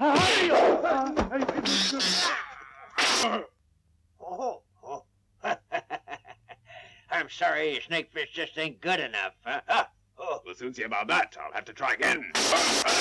Oh, oh. I'm sorry, your snakefish just ain't good enough. Huh? Oh. We'll soon see about that. I'll have to try again.